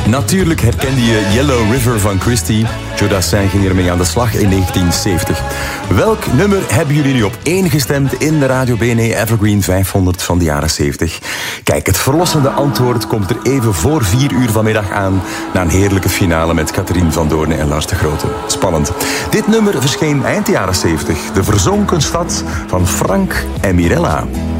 Natuurlijk herkende je Yellow River van Christie. Joe Dassin ging ermee aan de slag in 1970. Welk nummer hebben jullie nu op 1 gestemd in de Radio BNE Evergreen 500 van de jaren 70? Kijk, het verlossende antwoord komt er even voor 4 uur vanmiddag aan, na een heerlijke finale met Catherine van Doorne en Lars de Grote. Spannend. Dit nummer verscheen eind jaren 70. De verzonken stad van Frank en Mirella.